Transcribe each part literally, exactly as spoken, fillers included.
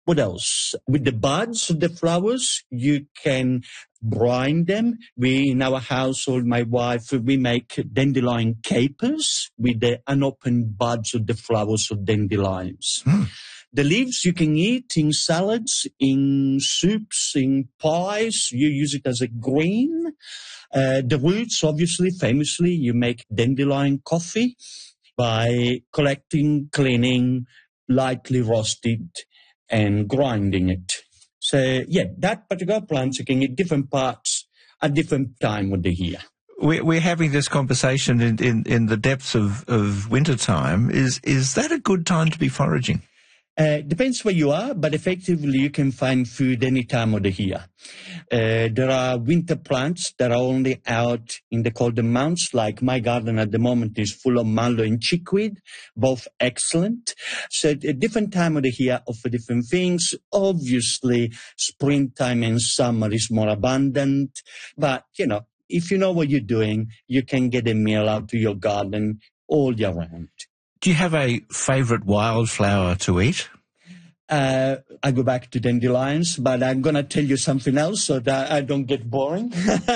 What else? With the buds of the flowers, you can brine them. We, in our household, my wife, we make dandelion capers with the unopened buds of the flowers of dandelions. Mm. The leaves you can eat in salads, in soups, in pies. You use it as a green. Uh, the roots, obviously, famously, you make dandelion coffee by collecting, cleaning, lightly roasted, and grinding it. So, yeah, that particular plant, you can eat different parts at different time of the year. We're, we're having this conversation in, in, in the depths of, of winter time. Is, is that a good time to be foraging? Uh, depends where you are, but effectively you can find food any time of the year. Uh, there are winter plants that are only out in the colder months, like my garden at the moment is full of mallow and chickweed, both excellent. So a different time of the year offer different things. Obviously, springtime and summer is more abundant, but, you know, if you know what you're doing, you can get a meal out to your garden all year round. Do you have a favourite wildflower to eat? Uh, I go back to dandelions, but I'm going to tell you something else so that I don't get boring. uh,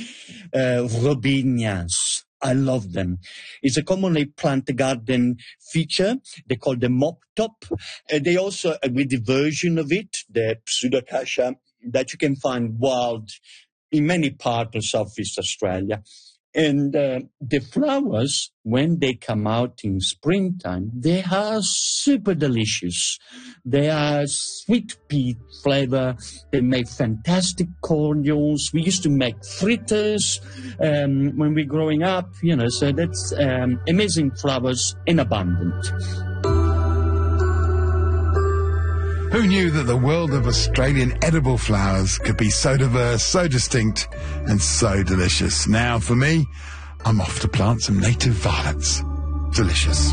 Robinias. I love them. It's a commonly plant garden feature. They call them mop top. Uh, they also, uh, with the version of it, the pseudacacia, that you can find wild in many parts of Southeast Australia. And uh, the flowers, when they come out in springtime, they are super delicious. They are sweet pea flavor. They make fantastic cordials. We used to make fritters um, when we were growing up, you know, so that's um, amazing flowers in abundance. Who knew that the world of Australian edible flowers could be so diverse, so distinct, and so delicious? Now, for me, I'm off to plant some native violets. Delicious.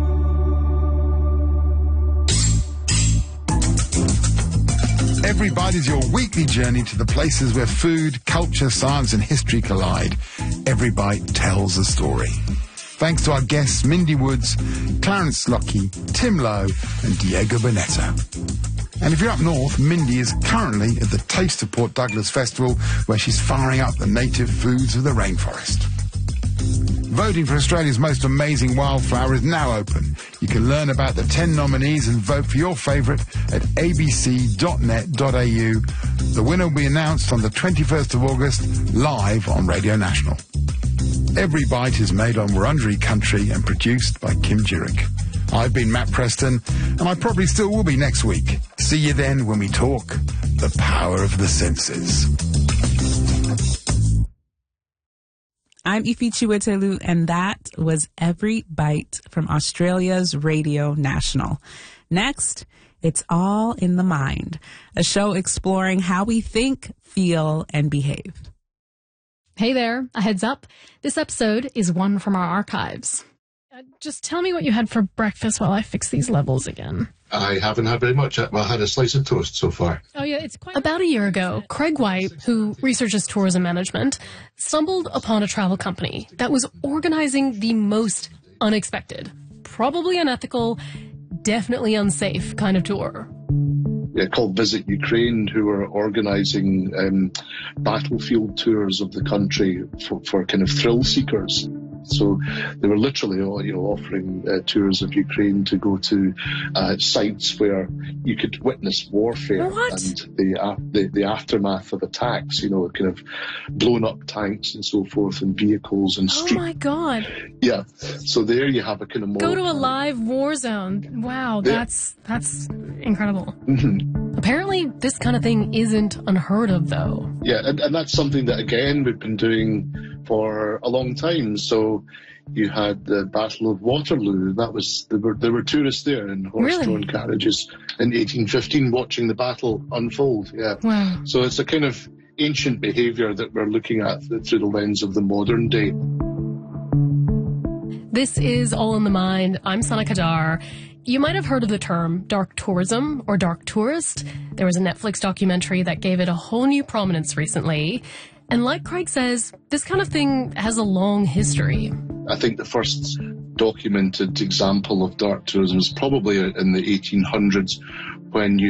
Every Bite is your weekly journey to the places where food, culture, science, and history collide. Every Bite tells a story. Thanks to our guests Mindy Woods, Clarence Lockey, Tim Lowe and Diego Bonetta. And if you're up north, Mindy is currently at the Taste of Port Douglas Festival, where she's firing up the native foods of the rainforest. Voting for Australia's most amazing wildflower is now open. You can learn about the ten nominees and vote for your favourite at a b c dot net dot a u. The winner will be announced on the twenty-first of August, live on Radio National. Every Bite is made on Wurundjeri country and produced by Kim Jurick. I've been Matt Preston, and I probably still will be next week. See you then when we talk the power of the senses. I'm Ifi Chiwetelu, and that was Every Bite from Australia's Radio National. Next, It's All in the Mind, a show exploring how we think, feel, and behave. Hey there, a heads up. This episode is one from our archives. Uh, just tell me what you had for breakfast while I fix these levels again. I haven't had very much. Well, I had a slice of toast so far. Oh, yeah, it's quite... About a year ago, Craig White, who researches tourism management, stumbled upon a travel company that was organizing the most unexpected, probably unethical, definitely unsafe kind of tour. Yeah, called Visit Ukraine, who were organising um, battlefield tours of the country for, for kind of thrill seekers. So they were literally, you know, offering uh, tours of Ukraine to go to uh, sites where you could witness warfare what? and the, uh, the the aftermath of attacks. You know, kind of blown up tanks and so forth, and vehicles and street. Oh my God! Yeah. So there you have a kind of more. Go to a live war zone. Wow, that's yeah. that's incredible. Mm-hmm. Apparently, this kind of thing isn't unheard of, though. Yeah, and, and that's something that again we've been doing for a long time. So you had the Battle of Waterloo. That was there were there were tourists there in horse-drawn really? carriages in eighteen fifteen watching the battle unfold. Yeah. Wow. So it's a kind of ancient behaviour that we're looking at through the lens of the modern day. This is All in the Mind. I'm Sana Kadar. You might have heard of the term dark tourism or dark tourist. There was a Netflix documentary that gave it a whole new prominence recently. And like Craig says, this kind of thing has a long history. I think the first documented example of dark tourism is probably in the eighteen hundreds when you